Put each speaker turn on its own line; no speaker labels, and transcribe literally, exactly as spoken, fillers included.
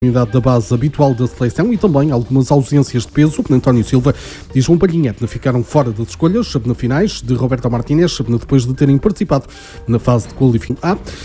unidade da base habitual da seleção e também algumas ausências de peso. António Silva e João Palhinha ficaram fora das escolhas na finais de Roberto Martínez depois de terem participado na fase de qualifying A.